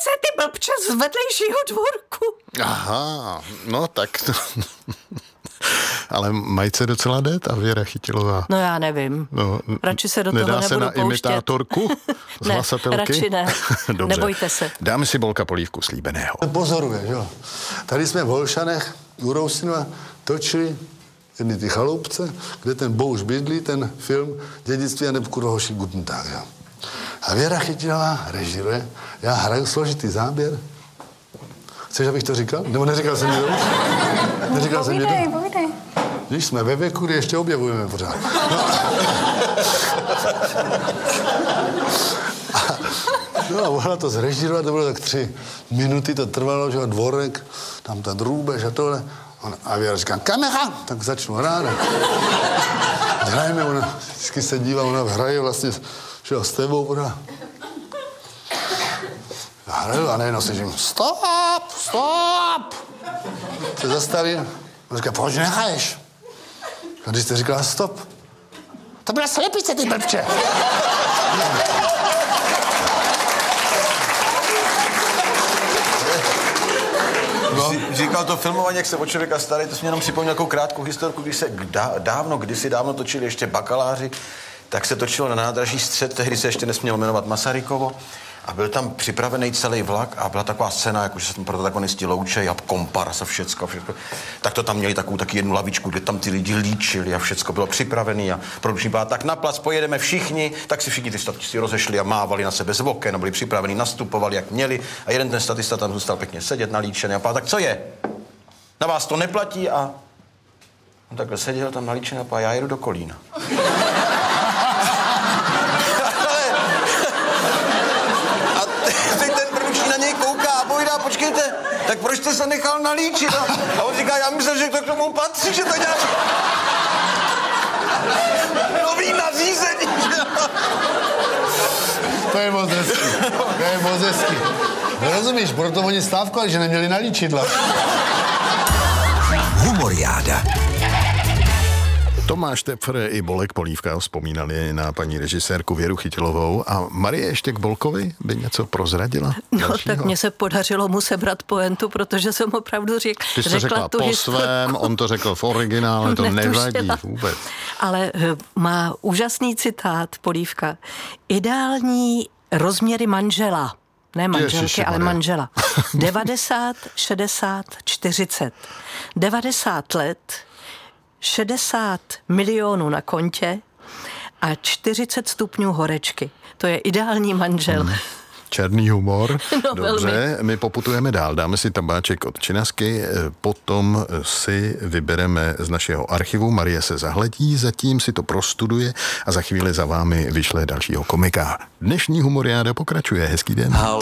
se, ty blbče z vedlejšího dvorku. Aha, no tak to... Ale mají se docela jde, ta Věra Chytilová. No já nevím. No, radši se do toho nebudu pouštět. Nedá se na imitátorku z hlasatelky? Radši ne. Dobře. Nebojte se. Dáme si Bolka polívku slíbeného. Pozoruje, jo. Tady jsme v Holšanech u Rousinova točili jedny ty chaloupce, kde ten Bouš bydlí, ten film Dědictví a nebo kurva hoší Guten Tag, jo. A Věra Chytilová režiruje, já hraju složitý záběr. Chceš, abych to říkal? Nebo neříkal jsem mi to? Neříkal jsem mi to? Povídej. Když jsme ve věku, kdy ještě objevujeme pořád. No a mohla to zrežírovat, to bylo tak 3 minuty, to trvalo, že dvorek, tam ta drůbež a tohle. A Věra říká, kamera, tak začnu hrát. Hrajeme, ona vždycky se dívá, ona hraje vlastně, že s tebou pořád. Hraju a nejenom si říkám, stop! Se zastavím. On říká, proč nehraješ? A když jste říkala stop, to byla slepice, ty blbče. No. Říkal to filmování, jak se o člověka starý, to jsme jenom připomněl nějakou krátkou historku, když se kdysi dávno točili ještě Bakaláři, tak se točilo na nádraží Střed, tehdy se ještě nesmělo jmenovat Masarykovo. A byl tam připravený celý vlak a byla taková scéna, jakože se tam protagonisti loučejí a kompas a všecko. Tak to tam měli taky jednu lavičku, kde tam ty lidi líčili a všecko bylo připravený a produční byla tak na plac pojedeme všichni, tak si všichni ty statisti rozešli a mávali na sebe z oken a byli připraveni, nastupovali jak měli a jeden ten statista tam zůstal pěkně sedět nalíčený a pál, tak co je? Na vás to neplatí a on takhle seděl tam nalíčený a pál, já jedu do Kolína. Počkejte, tak proč jste se nechal nalíčit? A on říká, já myslím, že to k tomu patří, že to nějak... Nový nařízení. To je moc hezký. No rozumíš, proto oni stávkovali, že neměli nalíčidla. Humoriáda. Tomáš Tepfr i Bolek Polívka vzpomínali na paní režisérku Věru Chytilovou a Marie ještě k Bolkovi by něco prozradila? No dalšího? tak mně se podařilo mu sebrat pointu, protože jsem opravdu Ty jsi řekla po svém, on to řekl v originále, to nevadí vůbec. Ale má úžasný citát Polívka. Ideální rozměry manžela. Ne manželky, ale manžela. 90, 60, 40. 90 let, 60 milionů na kontě a 40 stupňů horečky. To je ideální manžel. Černý humor. No, dobře, velmi. my poputujeme dál. Dáme si tabáček od Činasky, potom si vybereme z našeho archivu. Marie se zahledí, zatím si to prostuduje a za chvíli za vámi vyšle dalšího komika. Dnešní humoriáda pokračuje. Hezký den.